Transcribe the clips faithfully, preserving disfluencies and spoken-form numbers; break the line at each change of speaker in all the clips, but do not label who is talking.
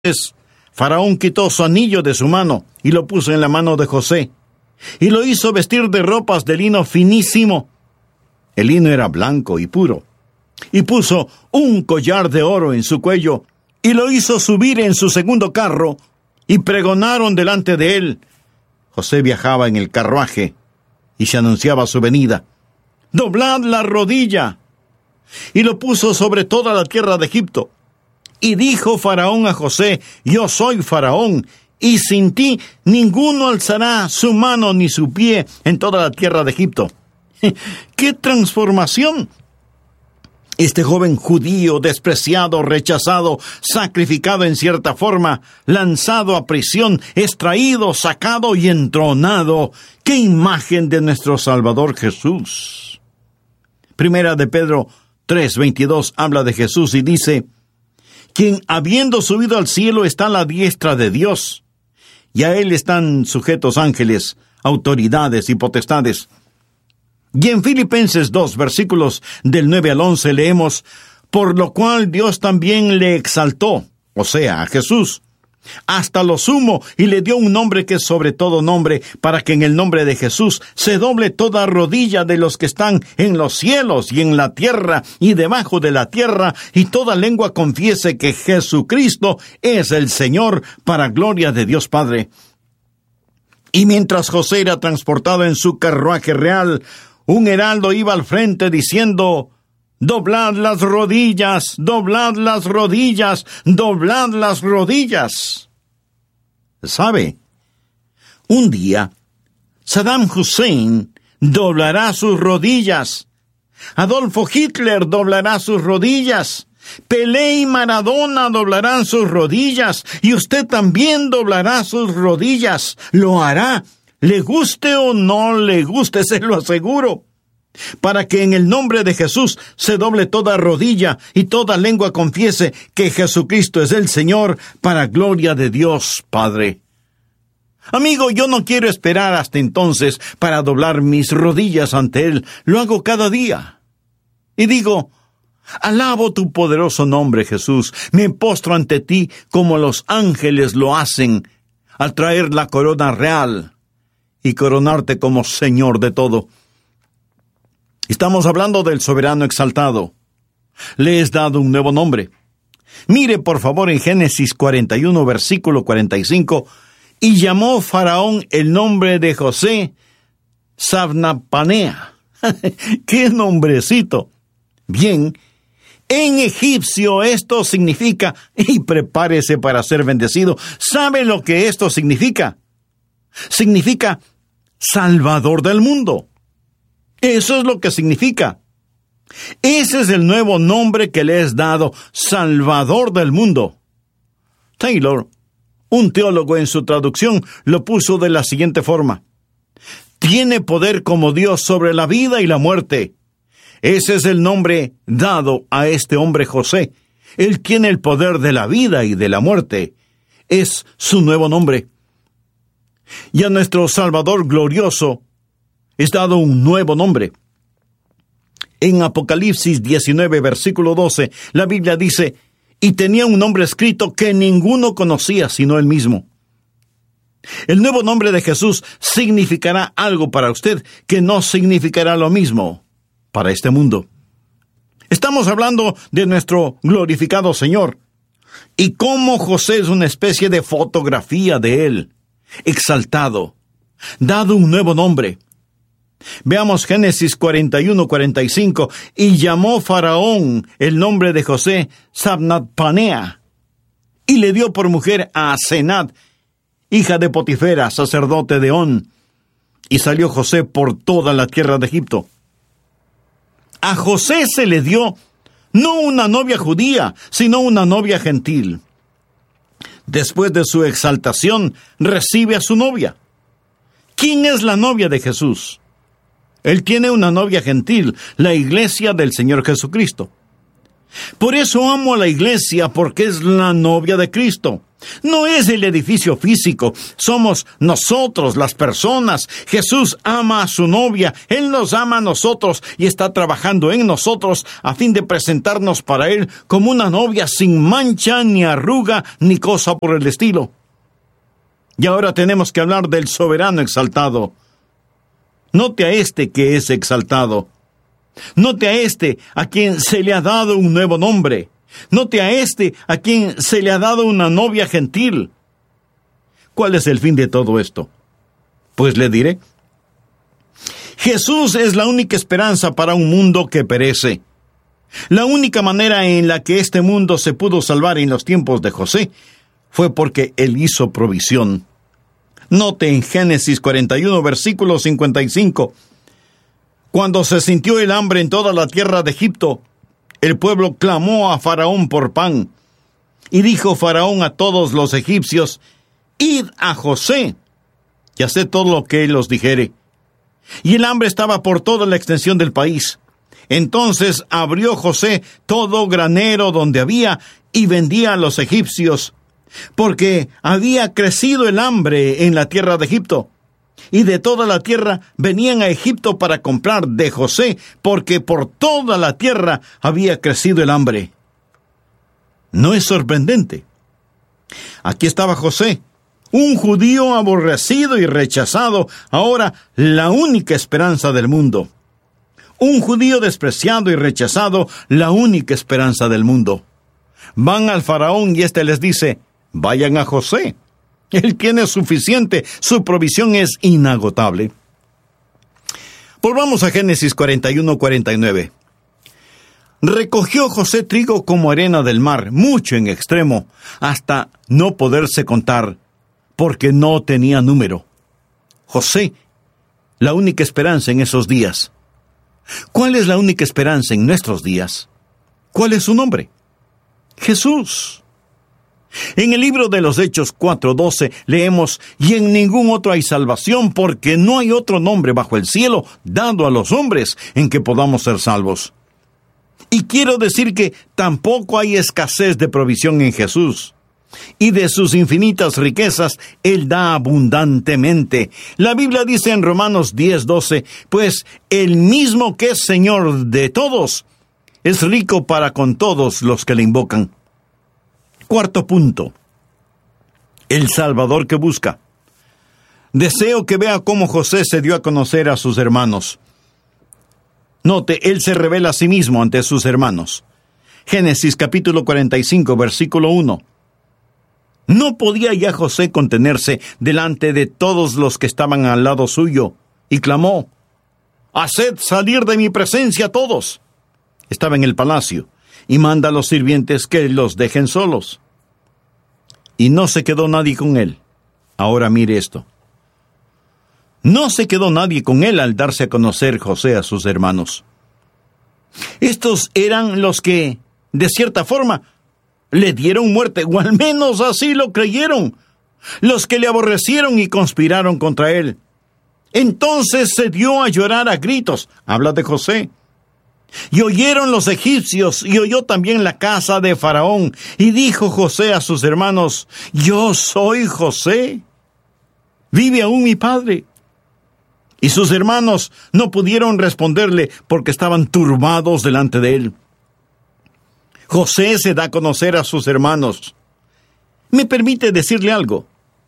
Faraón quitó su anillo de su mano y lo puso en la mano de José, y lo hizo vestir de ropas de lino finísimo. El lino era blanco y puro, y puso un collar de oro en su cuello, y lo hizo subir en su segundo carro, y pregonaron delante de él. José viajaba en el carruaje, y se anunciaba su venida. «Doblad la rodilla». Y lo puso sobre toda la tierra de Egipto. Y dijo Faraón a José: «Yo soy Faraón, y sin ti ninguno alzará su mano ni su pie en toda la tierra de Egipto». ¡Qué transformación! Este joven judío, despreciado, rechazado, sacrificado en cierta forma, lanzado a prisión, extraído, sacado y entronado. ¡Qué imagen de nuestro Salvador Jesús! Primera de Pedro tres veintidós habla de Jesús y dice: «Quien habiendo subido al cielo está a la diestra de Dios, y a él están sujetos ángeles, autoridades y potestades». Y en Filipenses dos, versículos del nueve al once leemos: «Por lo cual Dios también le exaltó», o sea, a Jesús, «hasta lo sumo, y le dio un nombre que es sobre todo nombre, para que en el nombre de Jesús se doble toda rodilla de los que están en los cielos y en la tierra y debajo de la tierra, y toda lengua confiese que Jesucristo es el Señor, para gloria de Dios Padre». Y mientras José era transportado en su carruaje real, un heraldo iba al frente diciendo: «Doblad las rodillas, doblad las rodillas, doblad las rodillas». ¿Sabe? Un día, Saddam Hussein doblará sus rodillas. Adolfo Hitler doblará sus rodillas. Pelé y Maradona doblarán sus rodillas. Y usted también doblará sus rodillas. Lo hará. Le guste o no le guste, se lo aseguro, para que en el nombre de Jesús se doble toda rodilla y toda lengua confiese que Jesucristo es el Señor, para gloria de Dios Padre. Amigo, yo no quiero esperar hasta entonces para doblar mis rodillas ante Él. Lo hago cada día. Y digo: «Alabo tu poderoso nombre, Jesús. Me postro ante ti como los ángeles lo hacen al traer la corona real y coronarte como Señor de todo». Estamos hablando del soberano exaltado. Le es dado un nuevo nombre. Mire por favor en Génesis cuarenta y uno, versículo cuarenta y cinco. «Y llamó Faraón el nombre de José Sabnapanea». ¡Qué nombrecito! Bien, en egipcio esto significa, y prepárese para ser bendecido, ¿sabe lo que esto significa? Significa Salvador del mundo. Eso es lo que significa. Ese es el nuevo nombre que le es dado, Salvador del mundo. Taylor, un teólogo, en su traducción lo puso de la siguiente forma: «Tiene poder como Dios sobre la vida y la muerte». Ese es el nombre dado a este hombre José. Él tiene el poder de la vida y de la muerte. Es su nuevo nombre. Y a nuestro Salvador glorioso es dado un nuevo nombre. En Apocalipsis diecinueve, versículo doce, la Biblia dice: «Y tenía un nombre escrito que ninguno conocía sino él mismo». El nuevo nombre de Jesús significará algo para usted que no significará lo mismo para este mundo. Estamos hablando de nuestro glorificado Señor, y cómo José es una especie de fotografía de él, exaltado, dado un nuevo nombre. Veamos Génesis cuarenta y uno, cuarenta y cinco. «Y llamó Faraón el nombre de José Sabnapanea, y le dio por mujer a Asenat, hija de Potifera, sacerdote de On. Y salió José por toda la tierra de Egipto». A José se le dio no una novia judía, sino una novia gentil. Después de su exaltación, recibe a su novia. ¿Quién es la novia de Jesús? Él tiene una novia gentil, la iglesia del Señor Jesucristo. Por eso amo a la iglesia, porque es la novia de Cristo. No es el edificio físico, somos nosotros, las personas. Jesús ama a su novia, Él nos ama a nosotros y está trabajando en nosotros a fin de presentarnos para Él como una novia sin mancha, ni arruga, ni cosa por el estilo. Y ahora tenemos que hablar del soberano exaltado. Note a este que es exaltado. Note a este a quien se le ha dado un nuevo nombre. Note a este a quien se le ha dado una novia gentil. ¿Cuál es el fin de todo esto? Pues le diré. Jesús es la única esperanza para un mundo que perece. La única manera en la que este mundo se pudo salvar en los tiempos de José fue porque Él hizo provisión. Note en Génesis cuarenta y uno, versículo cincuenta y cinco. Cuando se sintió el hambre en toda la tierra de Egipto, el pueblo clamó a Faraón por pan. Y dijo Faraón a todos los egipcios, id a José, y haced todo lo que él os dijere. Y el hambre estaba por toda la extensión del país. Entonces abrió José todo granero donde había, y vendía a los egipcios, porque había crecido el hambre en la tierra de Egipto. Y de toda la tierra venían a Egipto para comprar de José, porque por toda la tierra había crecido el hambre. ¿No es sorprendente? Aquí estaba José, un judío aborrecido y rechazado, ahora la única esperanza del mundo. Un judío despreciado y rechazado, la única esperanza del mundo. Van al faraón y éste les dice, vayan a José. Él tiene suficiente, su provisión es inagotable. Volvamos a Génesis cuarenta y uno, cuarenta y nueve. Recogió José trigo como arena del mar, mucho en extremo, hasta no poderse contar, porque no tenía número. José, la única esperanza en esos días. ¿Cuál es la única esperanza en nuestros días? ¿Cuál es su nombre? Jesús. En el libro de los Hechos cuatro doce leemos, y en ningún otro hay salvación, porque no hay otro nombre bajo el cielo dado a los hombres en que podamos ser salvos. Y quiero decir que tampoco hay escasez de provisión en Jesús. Y de sus infinitas riquezas, Él da abundantemente. La Biblia dice en Romanos diez doce, pues el mismo que es Señor de todos, es rico para con todos los que le invocan. Cuarto punto. El Salvador que busca. Deseo que vea cómo José se dio a conocer a sus hermanos. Note, él se revela a sí mismo ante sus hermanos. Génesis capítulo cuarenta y cinco, versículo uno. No podía ya José contenerse delante de todos los que estaban al lado suyo, y clamó, haced salir de mi presencia todos. Estaba en el palacio, y manda a los sirvientes que los dejen solos. Y no se quedó nadie con él. Ahora mire esto. No se quedó nadie con él al darse a conocer José a sus hermanos. Estos eran los que, de cierta forma, le dieron muerte, o al menos así lo creyeron. Los que le aborrecieron y conspiraron contra él. Entonces se dio a llorar a gritos. Habla de José. Y oyeron los egipcios, y oyó también la casa de Faraón. Y dijo José a sus hermanos, yo soy José. ¿Vive aún mi padre? Y sus hermanos no pudieron responderle porque estaban turbados delante de él. José se da a conocer a sus hermanos. ¿Me permite decirle algo?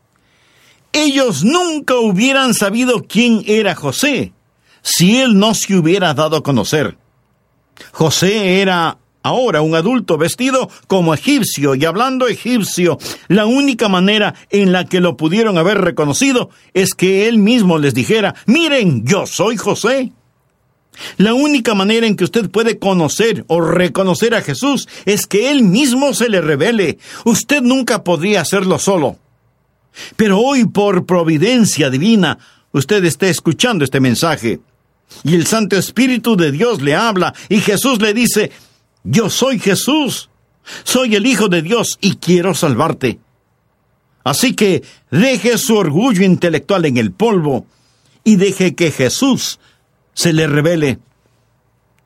Ellos nunca hubieran sabido quién era José si él no se hubiera dado a conocer. José era ahora un adulto vestido como egipcio y hablando egipcio. La única manera en la que lo pudieron haber reconocido es que él mismo les dijera, miren, yo soy José. La única manera en que usted puede conocer o reconocer a Jesús es que Él mismo se le revele. Usted nunca podría hacerlo solo. Pero hoy, por providencia divina, usted está escuchando este mensaje. Y el Santo Espíritu de Dios le habla y Jesús le dice, yo soy Jesús, soy el Hijo de Dios y quiero salvarte. Así que deje su orgullo intelectual en el polvo y deje que Jesús se le revele.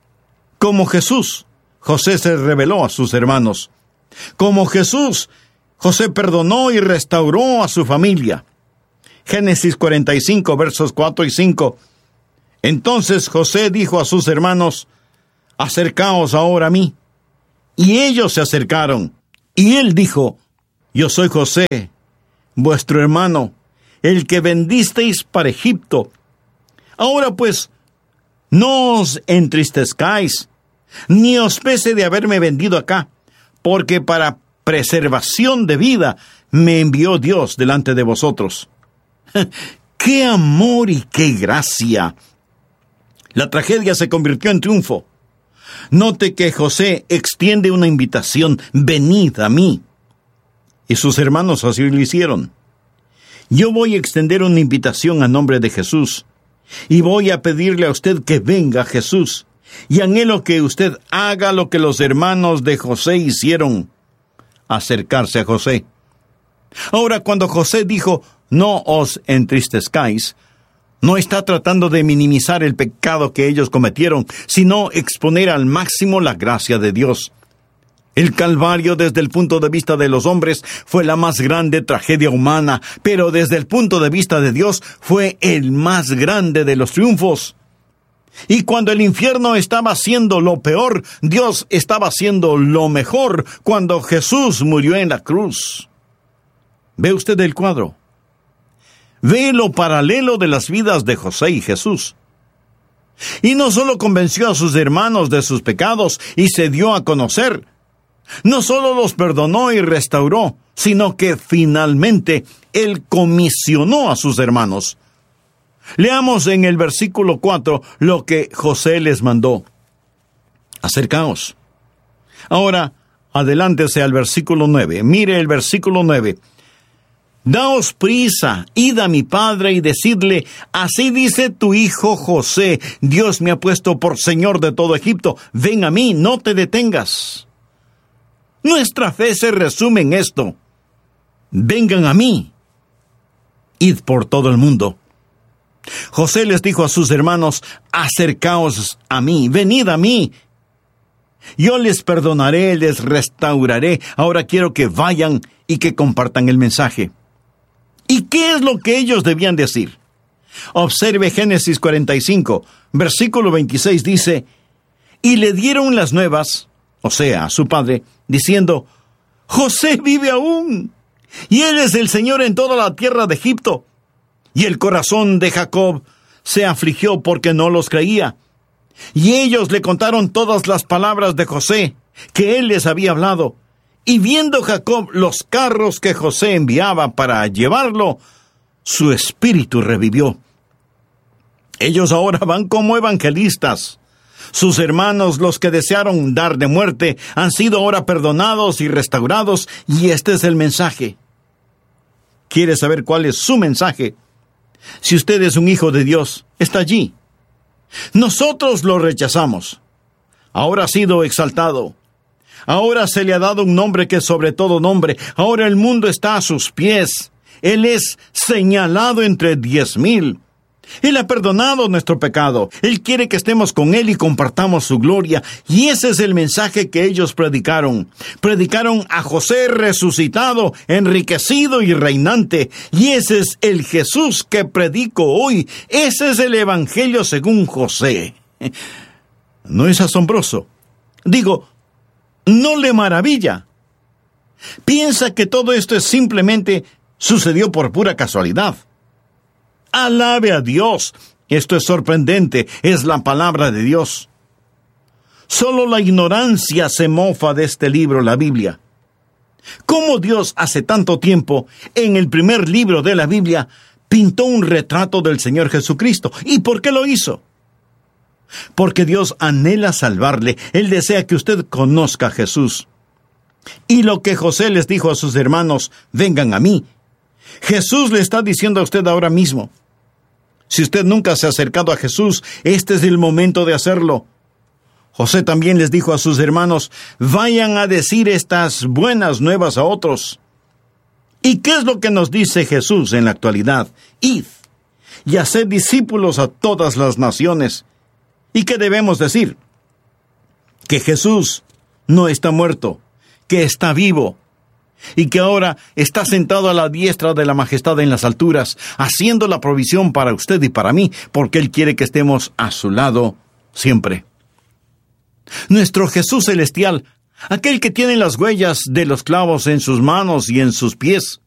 Como Jesús, José se reveló a sus hermanos. Como Jesús, José perdonó y restauró a su familia. Génesis cuarenta y cinco, versos cuatro y cinco. Entonces José dijo a sus hermanos: acercaos ahora a mí. Y ellos se acercaron. Y él dijo: yo soy José, vuestro hermano, el que vendisteis para Egipto. Ahora pues, no os entristezcáis, ni os pese de haberme vendido acá, porque para preservación de vida me envió Dios delante de vosotros. ¡Qué amor y qué gracia! La tragedia se convirtió en triunfo. Note que José extiende una invitación: venid a mí. Y sus hermanos así lo hicieron. Yo voy a extender una invitación a nombre de Jesús, y voy a pedirle a usted que venga a Jesús, y anhelo que usted haga lo que los hermanos de José hicieron: acercarse a José. Ahora, cuando José dijo: no os entristezcáis, no está tratando de minimizar el pecado que ellos cometieron, sino exponer al máximo la gracia de Dios. El Calvario, desde el punto de vista de los hombres, fue la más grande tragedia humana, pero desde el punto de vista de Dios, fue el más grande de los triunfos. Y cuando el infierno estaba haciendo lo peor, Dios estaba haciendo lo mejor cuando Jesús murió en la cruz. ¿Ve usted el cuadro? Ve lo paralelo de las vidas de José y Jesús. Y no solo convenció a sus hermanos de sus pecados y se dio a conocer, no solo los perdonó y restauró, sino que finalmente Él comisionó a sus hermanos. Leamos en el versículo cuatro lo que José les mandó: acercaos. Ahora, adelántese al versículo nueve. Mire el versículo nueve. Daos prisa, id a mi padre y decidle: así dice tu hijo José, Dios me ha puesto por señor de todo Egipto. Ven a mí, no te detengas. Nuestra fe se resume en esto: vengan a mí, id por todo el mundo. José les dijo a sus hermanos: acercaos a mí, venid a mí. Yo les perdonaré, les restauraré. Ahora quiero que vayan y que compartan el mensaje. ¿Y qué es lo que ellos debían decir? Observe Génesis cuarenta y cinco, versículo veintiséis, dice: y le dieron las nuevas, o sea, a su padre, diciendo: José vive aún, y él es el Señor en toda la tierra de Egipto. Y el corazón de Jacob se afligió porque no los creía. Y ellos le contaron todas las palabras de José, que él les había hablado. Y viendo Jacob los carros que José enviaba para llevarlo, su espíritu revivió. Ellos ahora van como evangelistas. Sus hermanos, los que desearon dar de muerte, han sido ahora perdonados y restaurados, y este es el mensaje. ¿Quiere saber cuál es su mensaje? Si usted es un hijo de Dios, está allí. Nosotros lo rechazamos. Ahora ha sido exaltado. Ahora se le ha dado un nombre que es sobre todo nombre. Ahora el mundo está a sus pies. Él es señalado entre diez mil. Él ha perdonado nuestro pecado. Él quiere que estemos con Él y compartamos su gloria. Y ese es el mensaje que ellos predicaron. Predicaron a José resucitado, enriquecido y reinante. Y ese es el Jesús que predico hoy. Ese es el Evangelio según José. ¿No es asombroso? Digo, ¿no le maravilla? Piensa que todo esto es simplemente sucedió por pura casualidad. ¡Alabe a Dios! Esto es sorprendente, es la palabra de Dios. Solo la ignorancia se mofa de este libro, la Biblia. ¿Cómo Dios hace tanto tiempo, en el primer libro de la Biblia, pintó un retrato del Señor Jesucristo? ¿Y por qué lo hizo? Porque Dios anhela salvarle. Él desea que usted conozca a Jesús. Y lo que José les dijo a sus hermanos: vengan a mí, Jesús le está diciendo a usted ahora mismo. Si usted nunca se ha acercado a Jesús, este es el momento de hacerlo. José también les dijo a sus hermanos: vayan a decir estas buenas nuevas a otros. ¿Y qué es lo que nos dice Jesús en la actualidad? Id y haced discípulos a todas las naciones. ¿Y qué debemos decir? Que Jesús no está muerto, que está vivo. y que ahora está sentado a la diestra de la majestad en las alturas, haciendo la provisión para usted y para mí, porque Él quiere que estemos a su lado siempre. Nuestro Jesús celestial, aquel que tiene las huellas de los clavos en sus manos y en sus pies,